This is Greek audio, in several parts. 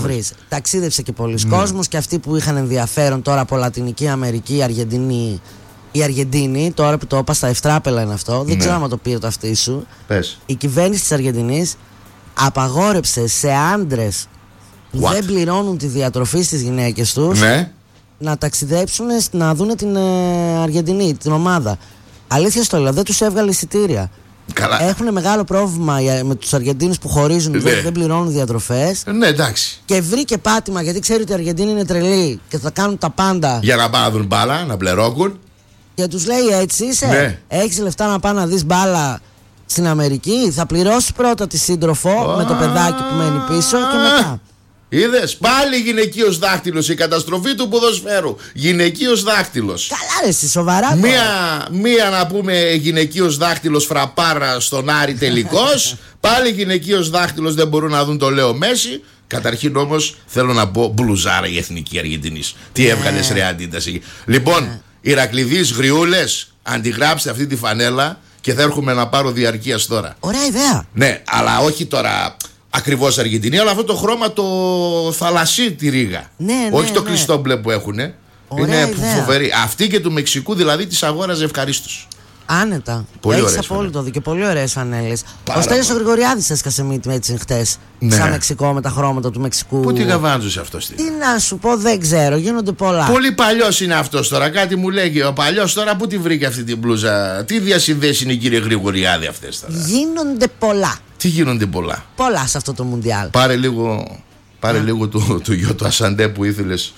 βρεις. Ταξίδευσε και πολλοί κόσμος και αυτοί που είχαν ενδιαφέρον τώρα από Λατινική Αμερική, Αργεντινή. Η Αργεντίνη, τώρα που το είπα στα ευτράπελα είναι αυτό, δεν ξέρω αν το πήρε το αυτί σου. Πες. Η κυβέρνηση της Αργεντινής απαγόρεψε σε άντρες που δεν πληρώνουν τη διατροφή στις γυναίκες τους να ταξιδέψουν να δουν την Αργεντινή, την ομάδα. Αλήθεια στο λέω, δεν τους έβγαλε εισιτήρια. Καλά. Έχουν μεγάλο πρόβλημα με τους Αργεντίνους που χωρίζουν, δεν πληρώνουν διατροφές. Ναι, εντάξει. Και βρήκε πάτημα γιατί ξέρει ότι οι Αργεντίνοι είναι τρελοί και θα κάνουν τα πάντα για να πάνε να δουν μπάλα, να πληρώνουν. Και τους λέει έτσι είσαι, έχεις λεφτά να πάνε να δεις μπάλα στην Αμερική, θα πληρώσεις πρώτα τη σύντροφο με το παιδάκι που μένει πίσω και μετά. Είδες, πάλι γυναικείος δάχτυλος, η καταστροφή του ποδοσφαίρου. Γυναικείος δάχτυλος. Καλά ρε εσύ, σοβαρά. Μία να πούμε γυναικείος δάχτυλος φραπάρα στον Άρη τελικός. Πάλι γυναικείος δάχτυλος δεν μπορούν να δουν το Λέο Μέση. Καταρχήν όμως θέλω να πω μπλουζάρα η εθνική Αργεντινής. Τι έβγαλες ρε αντίταση. Λοιπόν, Ηρακλειδείς Γριούλες, αντιγράψτε αυτή τη φανέλα και θα έρχομαι να πάρω διαρκείας τώρα. Ωραία ιδέα. Ναι, αλλά όχι τώρα ακριβώς Αργεντινή, αλλά αυτό το χρώμα το θαλασσί τη ρίγα. Όχι το κλειστό μπλε που έχουνε. Είναι φοβερή. Αυτή και του Μεξικού δηλαδή τις αγόραζε ευχαρίστως. Άνετα. Έχεις απόλυτο δίκιο. Πολύ ωραίες φανέλες. Ο Στέλιος ο Γρηγοριάδης έσκασε μύτη έτσι χτες. Σαν Μεξικό με τα χρώματα του Μεξικού. Πού τη γαβάντζωσε αυτός? Τι να σου πω, δεν ξέρω. Γίνονται πολλά. Πολύ παλιός είναι αυτός τώρα. Κάτι μου λέγει ο παλιός τώρα. Πού τη βρήκε αυτή την μπλούζα? Τι διασυνδέσεις είναι κύριε Γρηγοριάδη αυτές τώρα? Γίνονται πολλά. Τι γίνονται πολλά? Πολλά σε αυτό το Μουντιάλ. Πάρε λίγο του γιο του Ασαντέ που ήθελες.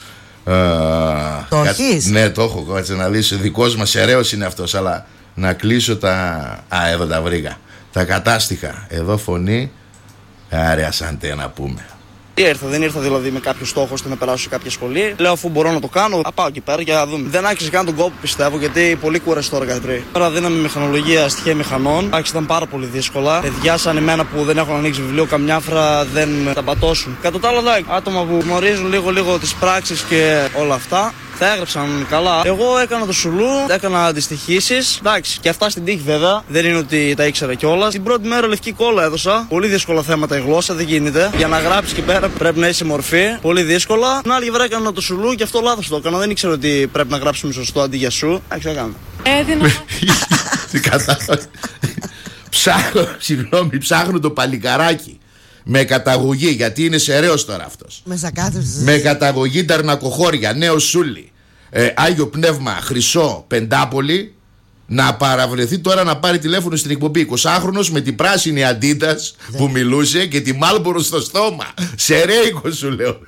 Το έχεις? Ναι, το έχω. Κάτσε να δεις. Δικός μας ερέος είναι αυτός. Αλλά να κλείσω εδώ τα βρήκα. Τα κατάστοιχα. Εδώ φωνή. Άρε Ασαντέ να πούμε. Δεν ήρθα δηλαδή με κάποιο στόχο ώστε να περάσω σε κάποια σχολή. Λέω αφού μπορώ να το κάνω, θα πάω εκεί πέρα και θα δούμε. Δεν άξιζε καν τον κόπο πιστεύω γιατί πολύ κούραση τώρα κάτι. Τώρα δίναμε μηχανολογία στοιχεία μηχανών. Εντάξει, ήταν πάρα πολύ δύσκολα. Παιδιά σαν εμένα που δεν έχουν ανοίξει βιβλίο, καμιά φορά δεν τα πατώσουν. Κατά τα άλλα, άτομα που γνωρίζουν λίγο τις πράξεις και όλα αυτά. Τα έγραψαν καλά. Εγώ έκανα το σουλού, έκανα αντιστοιχήσεις. Εντάξει, και αυτά στην τύχη βέβαια. Δεν είναι ότι τα ήξερα κιόλας. Την πρώτη μέρα λευκή κόλλα έδωσα. Πολύ δύσκολα θέματα η γλώσσα, δεν γίνεται. Για να γράψει εκεί πέρα πρέπει να είσαι μορφή. Πολύ δύσκολα. Την άλλη γεύρα έκανα το σουλού και αυτό λάθος το έκανα. Δεν ήξερα ότι πρέπει να γράψουμε σωστό αντί για σου. Εντάξει, έκανα. Τι κατάλαβα. Ψάχνω το παλικαράκι. Με καταγωγή, γιατί είναι σεραίος τώρα αυτός. Με καταγωγή Ταρνακοχώρια, Νέο Σούλη, Άγιο Πνεύμα, Χρυσό, Πεντάπολη. Να παραβρεθεί τώρα να πάρει τηλέφωνο στην εκπομπή 20χρονος με την πράσινη αντίτας που μιλούσε και τη Μάλμπορο στο στόμα. Σεραίικο σου λέω.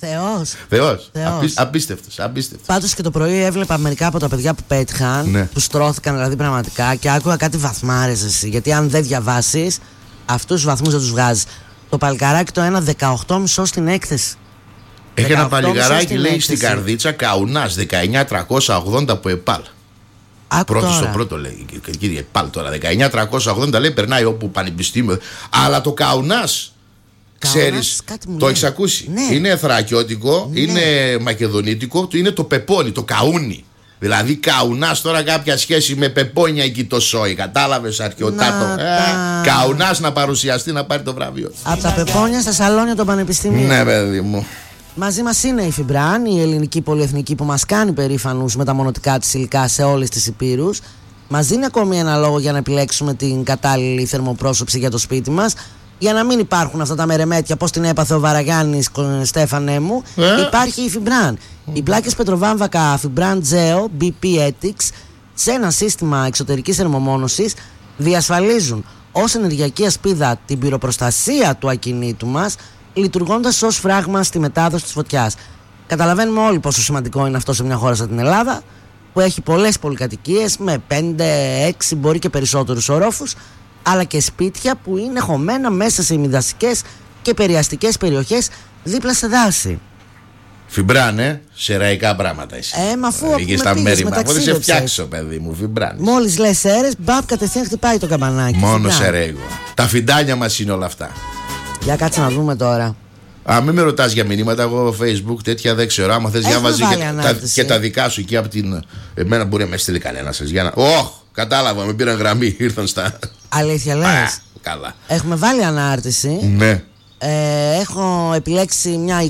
Θεός. Απίστευτος. Πάντως και το πρωί έβλεπα μερικά από τα παιδιά που πέτυχαν, που στρώθηκαν δηλαδή πραγματικά και άκουγα κάτι βαθμάρες εσύ. Γιατί αν δεν διαβάσεις, αυτούς τους βαθμούς δεν τους βγάζεις. Το παλικαράκι το ένα 18,5 στην έκθεση. Έχει ένα παλικαράκι λέει στην Καρδίτσα Καουνάς 19.380 από ΕΠΑΛ. Πρώτο στο πρώτο λέει. Κύριε ΕΠΑΛ τώρα 19.380 λέει περνάει όπου πανεπιστήμιο. Αλλά το Καουνάς, ξέρεις, το έχεις ακούσει? Είναι θρακιώτικο, είναι μακεδονίτικο, είναι το πεπόνι, το καούνι. Δηλαδή Καουνάς τώρα κάποια σχέση με πεπόνια εκεί το σόι. Κατάλαβες αρχαιοτάτο. Καουνάς να παρουσιαστεί να πάρει το βραβείο. Από τα πεπόνια στα σαλόνια των πανεπιστημίων. Ναι παιδί μου. Μαζί μας είναι η Φιμπράν, η ελληνική πολυεθνική που μας κάνει περήφανους με τα μονοτικά της υλικά σε όλες τις υπήρους. Μας δίνει ακόμη ένα λόγο για να επιλέξουμε την κατάλληλη θερμοπρόσωψη για το σπίτι μας. Για να μην υπάρχουν αυτά τα μερεμέτια, πώς την έπαθε ο Βαραγιάννης, Στέφανέ μου, υπάρχει η Φιμπράν. Οι πλάκες πετροβάμβακα Φιμπράν Geo BP Ethics σε ένα σύστημα εξωτερικής θερμομόνωσης διασφαλίζουν ως ενεργειακή ασπίδα την πυροπροστασία του ακινήτου μας, λειτουργώντας ως φράγμα στη μετάδοση της φωτιάς. Καταλαβαίνουμε όλοι πόσο σημαντικό είναι αυτό σε μια χώρα σαν την Ελλάδα, που έχει πολλές πολυκατοικίες με 5-6 μπορεί και περισσότερους ορόφους, αλλά και σπίτια που είναι χωμένα μέσα σε ημιδασικές και περιαστικές περιοχές δίπλα σε δάση. Φιμπράν, σεραϊκά πράγματα εσύ. Μα αφού δεν σε φτιάξω παιδί μου, Φιμπράν. Μόλις λες σέρες, μπαπ, κατευθείαν χτυπάει το καμπανάκι. Μόνο σεραϊκό. Τα φιντάνια μας είναι όλα αυτά. Για κάτσε να δούμε τώρα. Μην με ρωτάς για μηνύματα, εγώ Facebook τέτοια δεν ξέρω. Άμα θες διάβαζε και τα δικά σου εκεί από την. Εμένα μπορεί να με στείλει κανένα σας. Κατάλαβα, με πήραν γραμμή, ήρθαν στα. Αλήθεια λες? Καλά. Έχουμε βάλει ανάρτηση. Ναι. Έχω επιλέξει μια